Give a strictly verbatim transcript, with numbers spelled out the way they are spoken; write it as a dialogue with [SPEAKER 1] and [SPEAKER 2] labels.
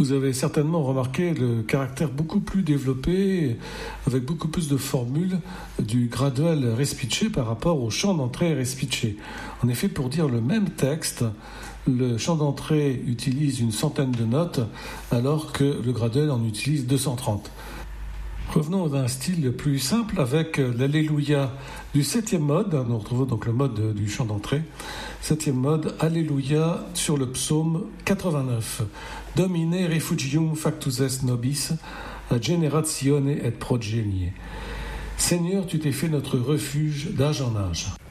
[SPEAKER 1] Vous avez certainement remarqué le caractère beaucoup plus développé, avec beaucoup plus de formules du gradual respice par rapport au chant d'entrée respice. En effet, pour dire le même texte, le chant d'entrée utilise une centaine de notes, alors que le gradual en utilise deux cent trente. Revenons d'un style plus simple avec l'Alléluia du septième mode. Nous retrouvons donc le mode du chant d'entrée. Septième mode, Alléluia sur le psaume quatre-vingt-neuf. Domine refugium factus est nobis, ad generatione et progenie. Seigneur, tu t'es fait notre refuge d'âge en âge.